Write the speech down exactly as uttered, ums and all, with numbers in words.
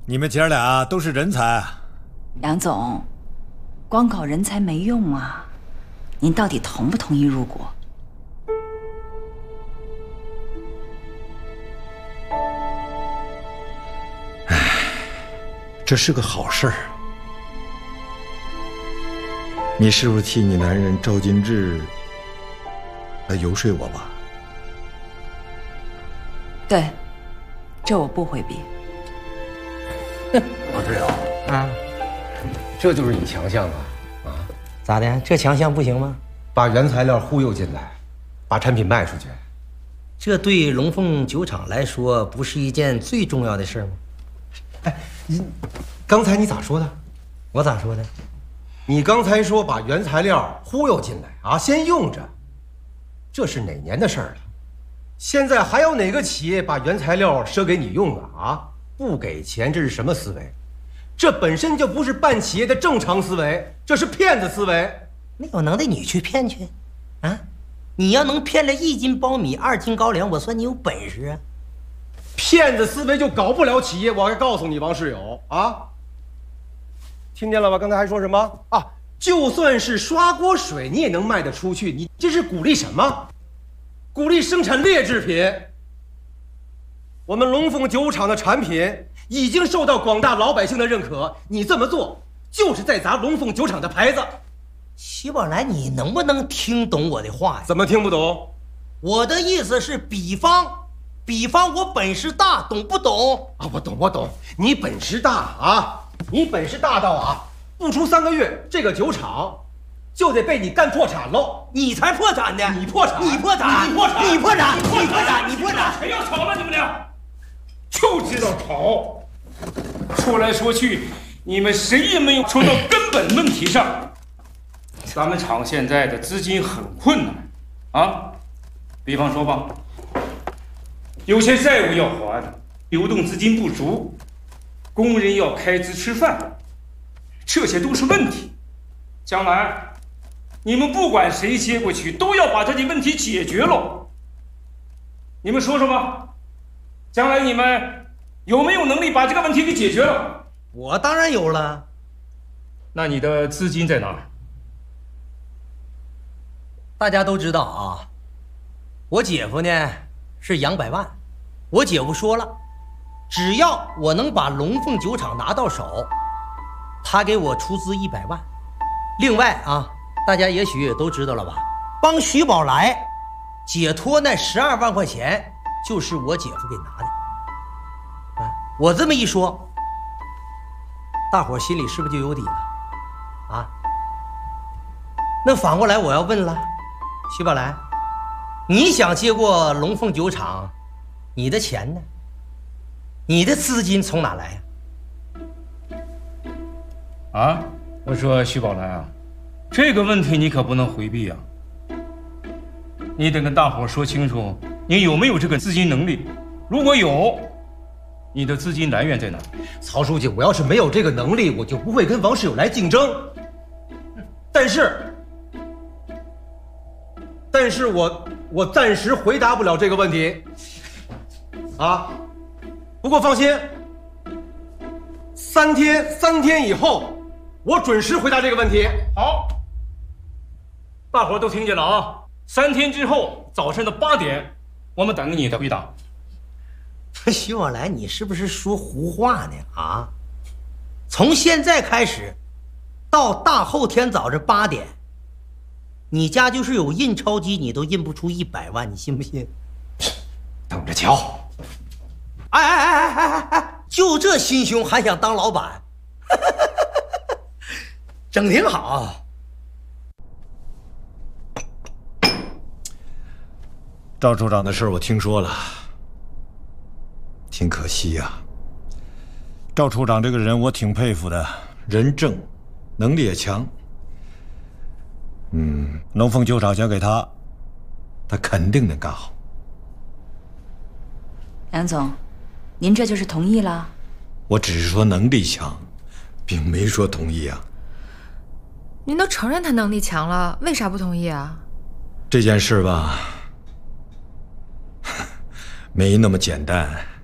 你们姐俩都是人才。 梁总，光搞人才没用啊，您到底同不同意入股？ 唉，这是个好事儿。你是不是替你男人赵金志来游说我吧？ 对，这我不回避。 王志友啊， 这就是你强项啊！啊， 咋的？这强项不行吗？ 把原材料忽悠进来，把产品卖出去， 这对龙凤酒厂来说不是一件最重要的事吗？ 哎，你刚才你咋说的？ 我咋说的？ 你刚才说把原材料忽悠进来啊，先用着，这是哪年的事儿了？现在还有哪个企业把原材料赊给你用啊？啊，不给钱，这是什么思维？这本身就不是办企业的正常思维，这是骗子思维。 那有能耐你去骗去，啊！你要能骗来一斤苞米、二斤高粱，我算你有本事啊！ 骗子思维就搞不了企业，我还告诉你，王世友啊，听见了吧？刚才还说什么啊？就算是刷锅水，你也能卖得出去，你这是鼓励什么？鼓励生产劣质品。我们龙凤酒厂的产品已经受到广大老百姓的认可，你这么做就是在砸龙凤酒厂的牌子。 徐宝来，你能不能听懂我的话呀？ 怎么听不懂？ 我的意思是，比方，比方我本事大，懂不懂？ 啊，我懂，我懂。你本事大啊，你本事大到啊，不出三个月，这个酒厂就得被你干破产喽！ 你才破产呢！ 你破产！ 你破产！ 你破产！ 你破产！你破产！你破产！ 谁要吵了？你们俩就知道吵，说来说去，你们谁也没有说到根本问题上。咱们厂现在的资金很困难啊，比方说吧，有些债务要还，流动资金不足，工人要开支吃饭，这些都是问题。将来你们不管谁接过去，都要把这些问题解决喽。你们说说吧，将来你们有没有能力把这个问题给解决了？ 我当然有了。 那你的资金在哪儿？ 大家都知道啊，我姐夫呢是杨百万，我姐夫说了，只要我能把龙凤酒厂拿到手，他给我出资一百万。另外啊，大家也许也都知道了吧，帮徐宝来解脱那十二万块钱，就是我姐夫给拿的。啊，我这么一说，大伙心里是不是就有底了？啊，那反过来我要问了。徐宝来，你想接过龙凤酒厂，你的钱呢？你的资金从哪来呀？ 啊，我说徐宝来啊，这个问题你可不能回避啊！你得跟大伙说清楚，你有没有这个资金能力？如果有，你的资金来源在哪？ 曹书记，我要是没有这个能力，我就不会跟王世友来竞争。但是。但是我我暂时回答不了这个问题，啊，不过放心，三天三天以后，我准时回答这个问题。 好，大伙都听见了啊！三天之后早晨的八点，我们等你的回答。 徐宝来，你是不是说胡话呢？啊，从现在开始，到大后天早上八点。你家就是有印钞机，你都印不出一百万，你信不信？ 等着瞧！ 哎哎哎哎哎哎！就这心胸还想当老板，整挺好。 赵处长的事我听说了，挺可惜呀。赵处长这个人我挺佩服的，人正，能力也强。嗯，龙凤酒厂交给他，他肯定能干好。 梁总，您这就是同意了？ 我只是说能力强，并没说同意啊。 您都承认他能力强了，为啥不同意啊？ 这件事吧，没那么简单。